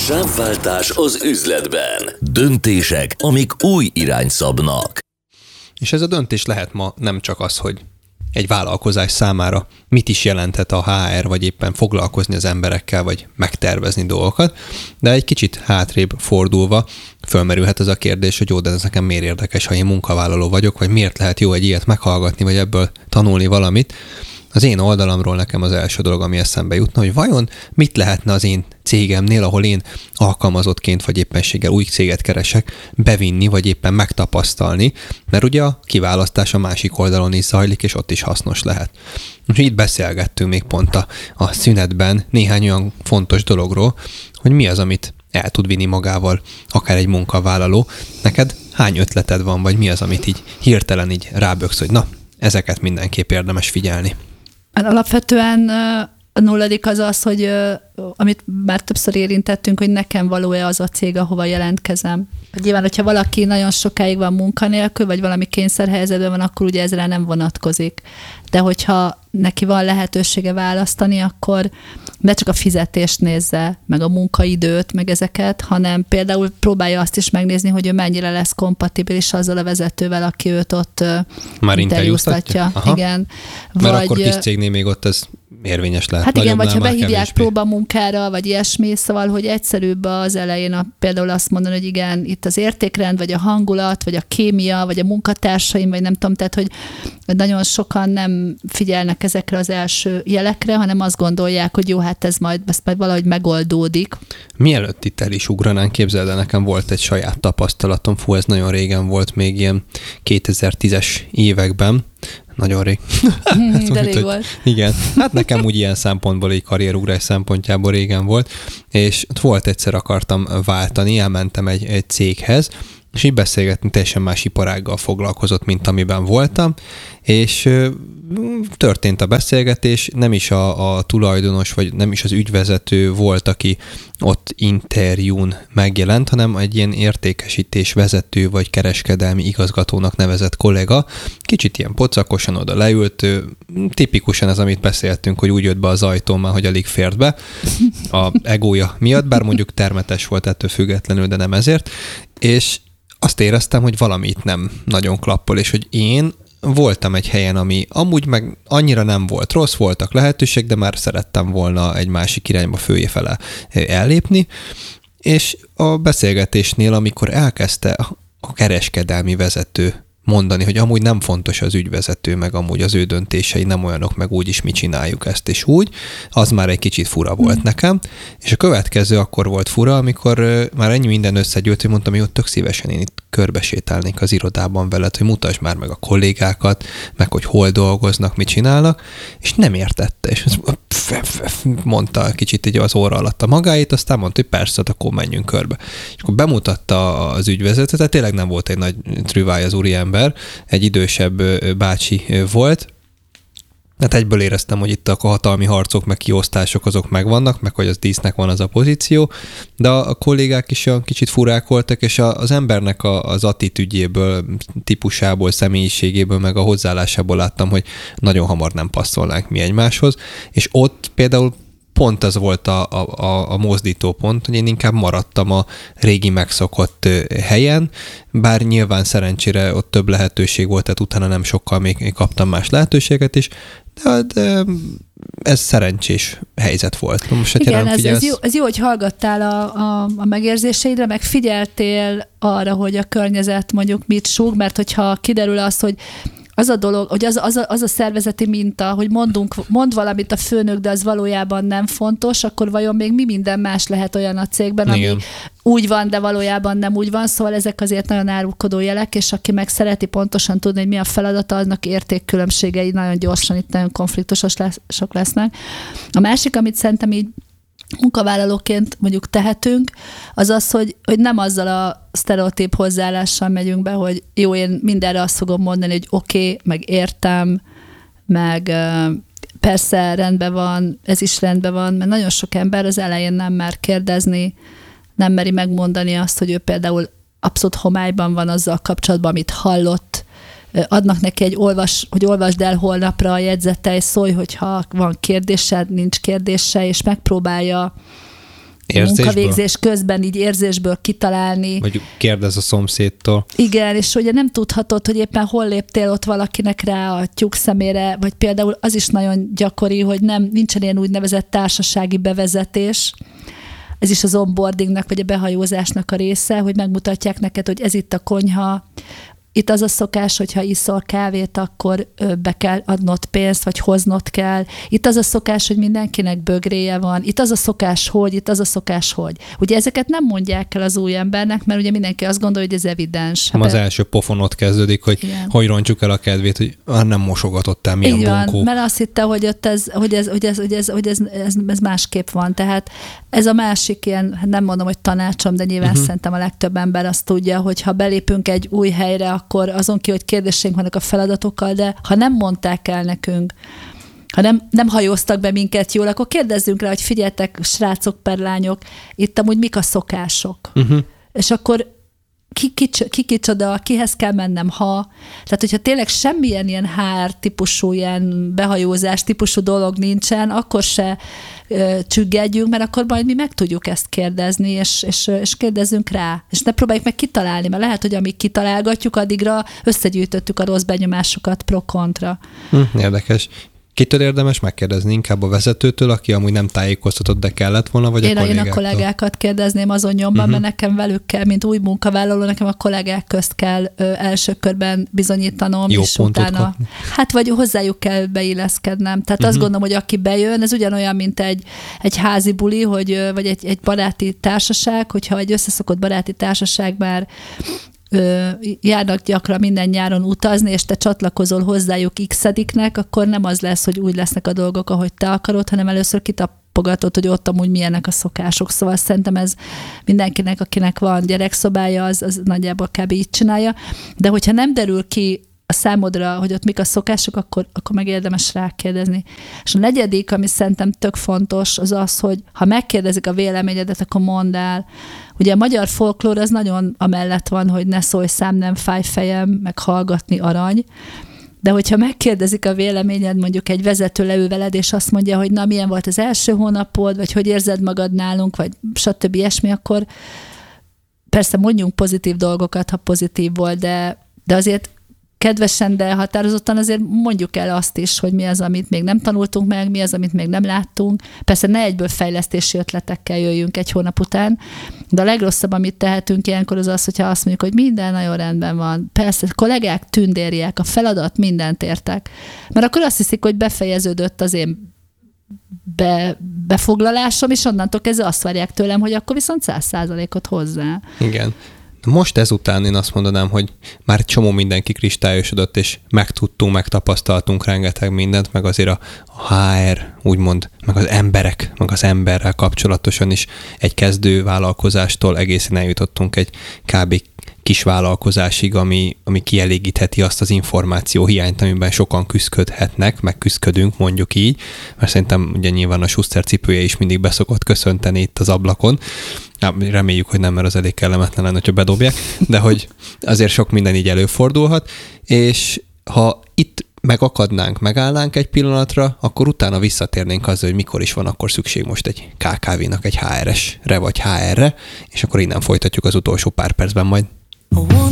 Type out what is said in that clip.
Sávváltás az üzletben. Döntések, amik új irányt szabnak. És ez a döntés lehet ma nem csak az, hogy egy vállalkozás számára mit is jelenthet a HR, vagy éppen foglalkozni az emberekkel, vagy megtervezni dolgokat, de egy kicsit hátrébb fordulva fölmerülhet az a kérdés, hogy jó, de ez nekem miért érdekes, ha én munkavállaló vagyok, vagy miért lehet jó egy ilyet meghallgatni, vagy ebből tanulni valamit. Az én oldalamról nekem az első dolog, ami eszembe jutna, hogy vajon mit lehetne az én cégemnél, ahol én alkalmazottként vagy éppenséggel új céget keresek, bevinni, vagy éppen megtapasztalni, mert ugye a kiválasztás a másik oldalon is zajlik, és ott is hasznos lehet. És itt beszélgettünk még pont a szünetben néhány olyan fontos dologról, hogy mi az, amit el tud vinni magával akár egy munkavállaló. Neked hány ötleted van, vagy mi az, amit így hirtelen így ráböksz, hogy na, ezeket mindenképp érdemes figyelni. Alapvetően a nulladik az, hogy amit már többször érintettünk, hogy nekem való-e az a cég, ahova jelentkezem. Nyilván, hogyha valaki nagyon sokáig van munkanélkül, vagy valami kényszerhelyzetben van, akkor ugye ezre nem vonatkozik. De hogyha neki van lehetősége választani, akkor ne csak a fizetést nézze, meg a munkaidőt, meg ezeket, hanem például próbálja azt is megnézni, hogy ő mennyire lesz kompatibilis azzal a vezetővel, aki őt ott már interjúztatja. Igen. Mert akkor kis cégnél még ott ez érvényes lehet. Hát igen, vagy ha behívják próbamunkára, vagy ilyesmi, szóval, hogy egyszerűbb az elején például azt mondani, hogy igen, itt az értékrend, vagy a hangulat, vagy a kémia, vagy a munkatársaim, vagy nem tudom, tehát, hogy nagyon sokan nem figyelnek ezekre az első jelekre, hanem azt gondolják, hogy jó, hát ez majd valahogy megoldódik. Mielőtt itt el is ugranánk, képzeld el, nekem volt egy saját tapasztalatom, ez nagyon régen volt, még ilyen 2010-es években, nagyon rég. De rég volt. Igen. Hát nekem úgy ilyen szempontból, egy karrierugrás szempontjából régen volt, és volt egyszer akartam váltani, elmentem egy céghez, és így beszélgetni, teljesen más iparággal foglalkozott, mint amiben voltam, és történt a beszélgetés, nem is a tulajdonos, vagy nem is az ügyvezető volt, aki ott interjún megjelent, hanem egy ilyen értékesítés vezető, vagy kereskedelmi igazgatónak nevezett kollega, kicsit ilyen pocakosan oda leült, tipikusan ez, amit beszéltünk, hogy úgy jött be az ajtón már, hogy alig fért be a egója miatt, bár mondjuk termetes volt ettől függetlenül, de nem ezért, és azt éreztem, hogy valami itt nem nagyon klappol, és hogy én voltam egy helyen, ami amúgy meg annyira nem volt rossz, voltak lehetőség, de már szerettem volna egy másik irányba fője fele ellépni, és a beszélgetésnél, amikor elkezdte a kereskedelmi vezető mondani, hogy amúgy nem fontos az ügyvezető, meg amúgy az ő döntései nem olyanok, meg úgyis mi csináljuk ezt és úgy, az már egy kicsit fura volt nekem, és a következő akkor volt fura, amikor már ennyi minden összegyűlt, hogy mondtam, hogy ott tök szívesen én itt körbesétálnék az irodában veled, hogy mutasd már meg a kollégákat, meg hogy hol dolgoznak, mit csinálnak, és nem értette, és mondta kicsit így az óra alatt a magáit, aztán mondta, hogy persze, akkor menjünk körbe. És akkor bemutatta az ügyvezetőt, tehát tényleg nem volt egy nagy trüváj az úriember, egy idősebb bácsi volt. Hát egyből éreztem, hogy itt a hatalmi harcok, meg kiosztások azok megvannak, meg hogy az dísznek van az a pozíció, de a kollégák is olyan kicsit furák voltak, és az embernek az attitűdjéből, típusából, személyiségéből, meg a hozzáállásából láttam, hogy nagyon hamar nem passzolnánk mi egymáshoz, és ott például pont ez volt a mozdító pont, hogy én inkább maradtam a régi megszokott helyen, bár nyilván szerencsére ott több lehetőség volt, tehát utána nem sokkal még kaptam más lehetőséget is, de ez szerencsés helyzet volt. Most, igen, ez jó, hogy hallgattál a megérzéseidre, meg figyeltél arra, hogy a környezet mondjuk mit súg, mert hogyha kiderül az, hogy az a dolog, hogy az a szervezeti minta, hogy mond valamit a főnök, de az valójában nem fontos, akkor vajon még mi minden más lehet olyan a cégben, ami úgy van, de valójában nem úgy van, szóval ezek azért nagyon árulkodó jelek, és aki meg szereti pontosan tudni, hogy mi a feladata, annak értékkülönbségei nagyon gyorsan itt nagyon konfliktusok lesznek. A másik, amit szerintem így munkavállalóként mondjuk tehetünk, az az, hogy nem azzal a sztereotíp hozzáállással megyünk be, hogy jó, én mindenre azt fogom mondani, hogy oké, meg értem, meg persze rendben van, ez is rendben van, mert nagyon sok ember az elején nem mer kérdezni, nem meri megmondani azt, hogy ő például abszolút homályban van azzal kapcsolatban, amit hallott, adnak neki hogy olvasd el holnapra a jegyzettel, és szólj, hogyha van kérdésed, nincs kérdése, és megpróbálja munkavégzés közben így érzésből kitalálni. Vagy kérdez a szomszédtól. Igen, és ugye nem tudhatod, hogy éppen hol léptél ott valakinek rá a tyúk szemére, vagy például az is nagyon gyakori, hogy nincsen ilyen úgynevezett társasági bevezetés. Ez is az onboardingnak, vagy a behajózásnak a része, hogy megmutatják neked, hogy ez itt a konyha. Itt az a szokás, hogyha iszol kávét, akkor be kell adnod pénzt, vagy hoznod kell. Itt az a szokás, hogy mindenkinek bögréje van. Itt az a szokás, hogy, itt az a szokás, hogy. Ugye ezeket nem mondják el az új embernek, mert ugye mindenki azt gondolja, hogy ez evidens. Az első pofon ott kezdődik, hogy igen. Hogy rontsuk el a kedvét, hogy nem mosogatott milyen így bunkó. Van, mert azt hitte, hogy ott ez másképp van. Tehát ez a másik ilyen, nem mondom, hogy tanácsom, de nyilván szerintem a legtöbb ember azt tudja, hogy ha belépünk egy új helyre, akkor azon ki, hogy kérdéseink vannak a feladatokkal, de ha nem mondták el nekünk, ha nem hajóztak be minket jól, akkor kérdezzünk rá, hogy figyeltek, srácok, perlányok, itt amúgy mik a szokások. És akkor ki kicsoda, kihez kell mennem, ha. Tehát, hogyha tényleg semmilyen ilyen HR típusú, ilyen behajózás típusú dolog nincsen, akkor se csüggedjünk, mert akkor majd mi meg tudjuk ezt kérdezni, és kérdezzünk rá. És ne próbáljuk meg kitalálni, mert lehet, hogy amíg kitalálgatjuk, addigra összegyűjtöttük a rossz benyomásokat pro-kontra. Érdekes. Kitől érdemes megkérdezni? Inkább a vezetőtől, aki amúgy nem tájékoztatott, de kellett volna, vagy a kollégáktól? Én a kollégákat kérdezném azon nyomban, mert nekem velük kell, mint új munkavállaló, nekem a kollégák közt kell első körben bizonyítanom, jó és pontot utána kapni. Hát vagy hozzájuk kell beilleszkednem. Tehát azt gondolom, hogy aki bejön, ez ugyanolyan, mint egy házi buli, vagy egy baráti társaság, hogyha egy összeszokott baráti társaság már járnak gyakran minden nyáron utazni, és te csatlakozol hozzájuk x-ediknek, akkor nem az lesz, hogy úgy lesznek a dolgok, ahogy te akarod, hanem először kitapogatod, hogy ott amúgy milyenek a szokások. Szóval szerintem ez mindenkinek, akinek van gyerekszobája, az nagyjából kb. Így csinálja. De hogyha nem derül ki a számodra, hogy ott mik a szokások, akkor meg érdemes rákérdezni. És a negyedik, ami szerintem tök fontos, az az, hogy ha megkérdezik a véleményedet, akkor mondd el. Ugye a magyar folklór az nagyon amellett van, hogy ne szólj szám, nem fáj fejem, meg hallgatni arany. De hogyha megkérdezik a véleményed, mondjuk egy vezető leül veled, és azt mondja, hogy na, milyen volt az első hónapod, vagy hogy érzed magad nálunk, vagy stb. Ilyesmi, akkor persze mondjunk pozitív dolgokat, ha pozitív volt, de azért kedvesen, de határozottan azért mondjuk el azt is, hogy mi az, amit még nem tanultunk meg, mi az, amit még nem láttunk. Persze ne egyből fejlesztési ötletekkel jöjjünk egy hónap után, de a legrosszabb, amit tehetünk ilyenkor, az az, hogyha azt mondjuk, hogy minden nagyon rendben van. Persze, kollégák tündérják, a feladat, mindent értek. Mert akkor azt hiszik, hogy befejeződött az én befoglalásom, és onnantól kezdve azt várják tőlem, hogy akkor viszont 100%-ot hozzá. Igen. Most ezután én azt mondanám, hogy már csomó mindenki kristályosodott, és megtudtunk, megtapasztaltunk rengeteg mindent, meg azért a HR, úgymond, meg az emberek, meg az emberrel kapcsolatosan is egy kezdő vállalkozástól egészen eljutottunk egy kb. Kis vállalkozásig, ami kielégítheti azt az információ hiányt, amiben sokan küszködhetnek, meg küszködünk, mondjuk így, mert szerintem ugye nyilván a Schuster cipője is mindig beszokott köszönteni itt az ablakon. Reméljük, hogy nem, mert az elég kellemetlen lenne, hogyha bedobják, de hogy azért sok minden így előfordulhat, és ha itt megakadnánk, megállnánk egy pillanatra, akkor utána visszatérnénk azzal, hogy mikor is van akkor szükség most egy KKV-nak egy HRS-re vagy HR-re, és akkor innen folytatjuk az utolsó pár percben majd.